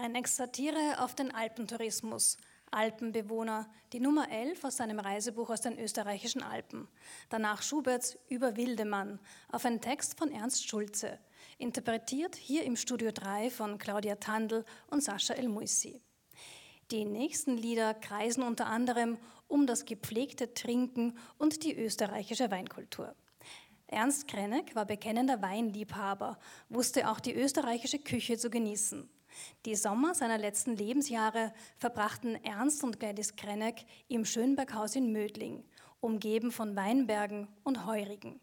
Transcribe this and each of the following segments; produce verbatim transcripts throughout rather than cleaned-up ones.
Kreneks Satire auf den Alpentourismus. Alpenbewohner, die Nummer elf aus seinem Reisebuch aus den österreichischen Alpen. Danach Schuberts Über Wildemann auf einen Text von Ernst Schulze. Interpretiert hier im Studio drei von Claudia Tandl und Sascha El-Moussi. Die nächsten Lieder kreisen unter anderem um das gepflegte Trinken und die österreichische Weinkultur. Ernst Krenek war bekennender Weinliebhaber, wusste auch die österreichische Küche zu genießen. Die Sommer seiner letzten Lebensjahre verbrachten Ernst und Gladys Krenek im Schönberghaus in Mödling, umgeben von Weinbergen und Heurigen.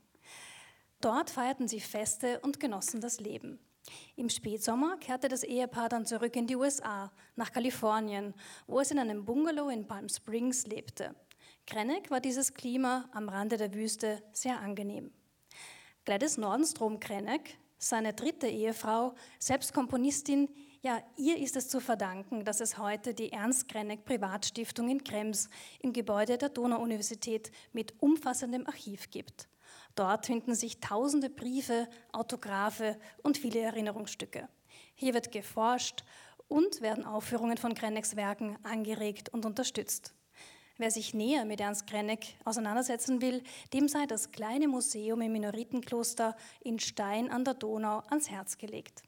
Dort feierten sie Feste und genossen das Leben. Im Spätsommer kehrte das Ehepaar dann zurück in die U S A, nach Kalifornien, wo es in einem Bungalow in Palm Springs lebte. Krenek war dieses Klima am Rande der Wüste sehr angenehm. Gladys Nordenstrom Krenek, seine dritte Ehefrau, selbst Komponistin, ja, ihr ist es zu verdanken, dass es heute die Ernst Krenek Privatstiftung in Krems im Gebäude der Donau-Universität mit umfassendem Archiv gibt. Dort finden sich tausende Briefe, Autographe und viele Erinnerungsstücke. Hier wird geforscht und werden Aufführungen von Kreneks Werken angeregt und unterstützt. Wer sich näher mit Ernst Krenek auseinandersetzen will, dem sei das kleine Museum im Minoritenkloster in Stein an der Donau ans Herz gelegt.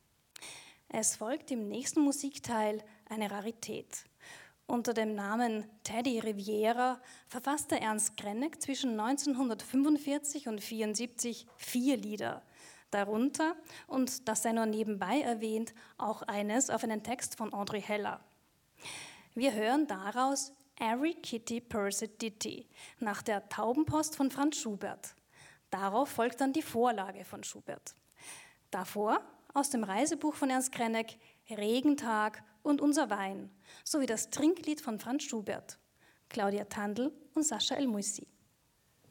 Es folgt im nächsten Musikteil eine Rarität. Unter dem Namen Teddy Riviera verfasste Ernst Krenek zwischen neunzehnhundertfünfundvierzig und neunzehnhundertvierundsiebzig vier Lieder. Darunter, und das sei nur nebenbei erwähnt, auch eines auf einen Text von Audrey Heller. Wir hören daraus Every Kitty Purse Ditty nach der Taubenpost von Franz Schubert. Darauf folgt dann die Vorlage von Schubert. Davor aus dem Reisebuch von Ernst Krenek Regentag und unser Wein sowie das Trinklied von Franz Schubert. Claudia Tandl und Sascha El-Moussi.